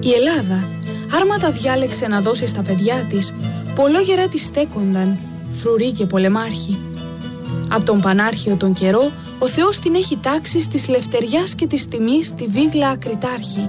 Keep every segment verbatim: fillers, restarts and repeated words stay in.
Η Ελλάδα άρματα διάλεξε να δώσει στα παιδιά της, που ολόγερα της στέκονταν, φρουροί και πολεμάρχοι. Απ' τον Πανάρχιο τον καιρό, ο Θεός την έχει τάξει στις λευτεριάς και της τιμής τη βίγλα ακριτάρχη.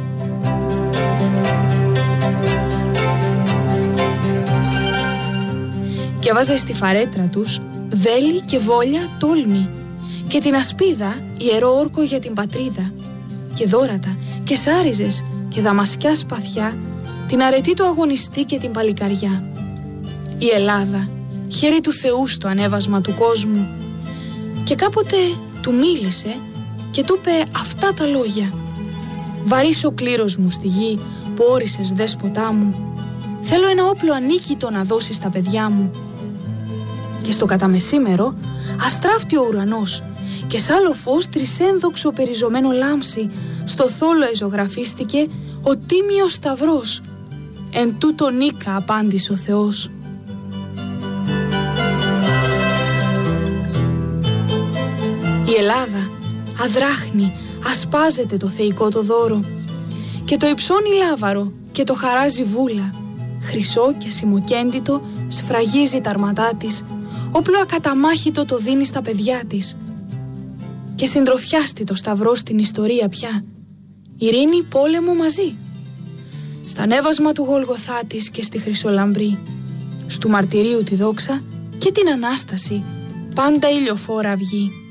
Και βάζε στη φαρέτρα τους βέλη και βόλια τόλμη και την ασπίδα ιερό όρκο για την πατρίδα και δώρατα και σάριζες και δαμασκιά σπαθιά, την αρετή του αγωνιστή και την παλικαριά. Η Ελλάδα, χέρι του Θεού στο ανέβασμα του κόσμου, και κάποτε του μίλησε και του είπε αυτά τα λόγια: «Βαρύς ο κλήρος μου στη γη που όρισες δέσποτά μου, θέλω ένα όπλο ανίκητο να δώσεις στα παιδιά μου». Και στο καταμεσήμερο αστράφτει ο ουρανός και σ' άλλο φως τρισένδοξο περιζωμένο λάμψη στο θόλο εζωγραφίστηκε ο τίμιος σταυρός. Εν τούτο νίκα, απάντησε ο Θεός. Η Ελλάδα αδράχνει, ασπάζεται το θεϊκό το δώρο και το υψώνει λάβαρο και το χαράζει βούλα. Χρυσό και σημοκέντητο σφραγίζει τα αρματά της, όπλο ακαταμάχητο το δίνει στα παιδιά της. Και συντροφιάστη το σταυρό στην ιστορία πια. Ειρήνη, πόλεμο μαζί. Στα ανέβασμα του Γολγοθά της και στη Χρυσολαμπρή, στου μαρτυρίου τη δόξα και την Ανάσταση, πάντα ηλιοφόρα αυγή.